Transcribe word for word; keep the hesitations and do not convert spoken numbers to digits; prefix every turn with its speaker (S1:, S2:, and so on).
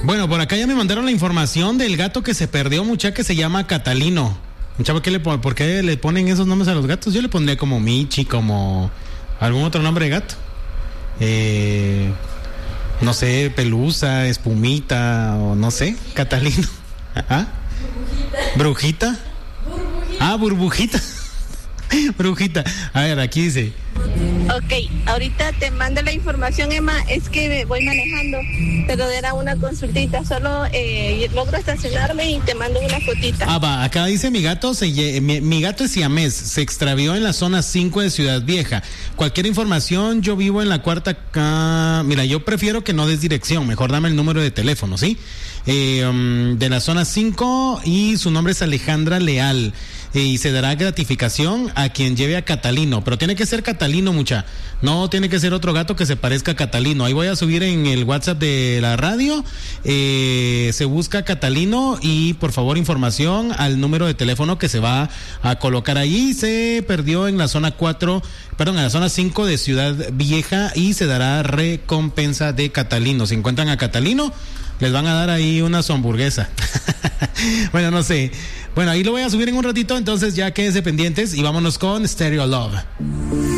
S1: Bueno, por acá ya me mandaron la información del gato que se perdió, mucha, que se llama Catalino. Mucha, ¿por qué le, por qué le ponen esos nombres a los gatos? Yo le pondría como Michi, como algún otro nombre de gato. Eh, no sé, Pelusa, Espumita, o no sé, Catalino. ¿Ah? Brujita. ¿Brujita? Ah, Burbujita. Brujita. A ver, aquí dice.
S2: Ok, ahorita te mando la información, Emma. Es que voy manejando, pero era una consultita. Solo eh, logro estacionarme y te mando una fotita.
S1: Ah, va, acá dice mi gato, se, mi, mi gato es siamés, se extravió en la zona cinco de Ciudad Vieja. Cualquier información, yo vivo en la cuarta. Ca... Mira, yo prefiero que no des dirección, mejor dame el número de teléfono, ¿sí? Eh, um, de la zona cinco, y su nombre es Alejandra Leal. Y se dará gratificación a quien lleve a Catalino, pero tiene que ser Catalino, mucha, no tiene que ser otro gato que se parezca a Catalino. Ahí voy a subir en el WhatsApp de la radio, eh, se busca Catalino y por favor información al número de teléfono que se va a colocar ahí. Se perdió en la zona cuatro, perdón, en la zona cinco de Ciudad Vieja y se dará recompensa de Catalino. Si encuentran a Catalino, les van a dar ahí una su hamburguesa. Bueno, no sé. Bueno, ahí lo voy a subir en un ratito, entonces ya quédense pendientes y vámonos con Stereo Love.